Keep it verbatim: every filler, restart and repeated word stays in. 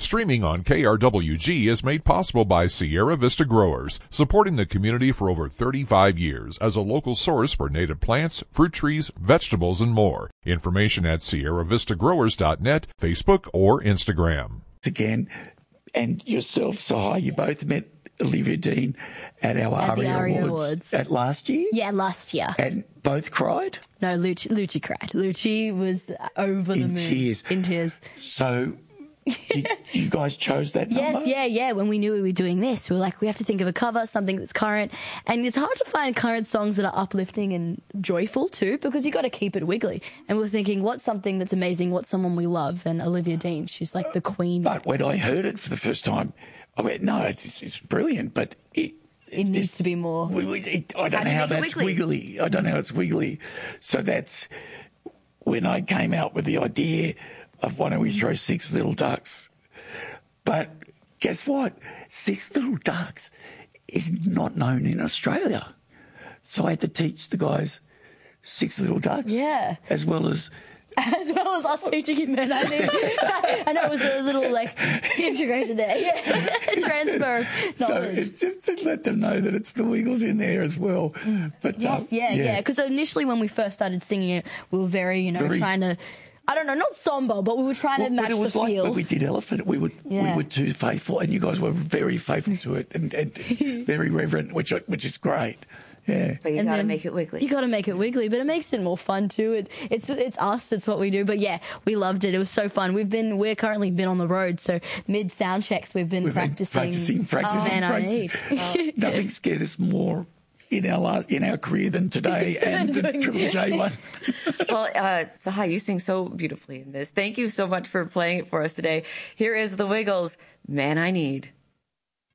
Streaming on K R W G is made possible by Sierra Vista Growers, supporting the community for over thirty-five years as a local source for native plants, fruit trees, vegetables, and more. Information at sierra vista growers dot net, Facebook, or Instagram. Again, and yourself, Sahai, you both met Olivia Dean at our At the ARIA, ARIA Awards, Awards. at last year. Yeah, last year. And both cried? No, Lucci, Lucci cried. Lucci was over the In moon. tears. In tears. So you, you guys chose that Yes, number? yeah, yeah. When we knew we were doing this, we were like, we have to think of a cover, something that's current. And it's hard to find current songs that are uplifting and joyful too, because you got to keep it wiggly. And we're thinking, what's something that's amazing? What's someone we love? And Olivia Dean, she's like the queen. But when I heard it for the first time, I went, no, it's, it's brilliant, but it, it needs to be more. We, we, it, I don't How know do you how make it that's wiggly? wiggly. I don't know how it's wiggly. So that's when I came out with the idea of why don't we throw Six Little Ducks. But guess what? Six Little Ducks is not known in Australia. So I had to teach the guys Six Little Ducks. Yeah. As well as... As well as us teaching him men, I think. I know it was a little, like, integration there. Yeah. Transfer of So knowledge. it's just to let them know that it's the Wiggles in there as well. But Yes, um, yeah, yeah. Because initially when we first started singing it, we were very, you know, Very- trying to, I don't know, not somber, but we were trying Well, to match but it was the like feel. when we did Elephant, we were we Yeah. were too faithful, and you guys were very faithful to it and, and very reverent, which which is great. Yeah. But you And got to then make it wiggly. You got to make it wiggly, but it makes it more fun too. It, it's it's us. It's what we do. But yeah, we loved it. It was so fun. We've been we're currently been on the road, so mid sound checks we've been We've been practicing. practicing, practicing, Oh, Man, I Need. practicing. Nothing scared us more in our last, in our career than today and the Doing Triple J one. Well, uh, Sahai, you sing so beautifully in this. Thank you so much for playing it for us today. Here is The Wiggles, Man I Need.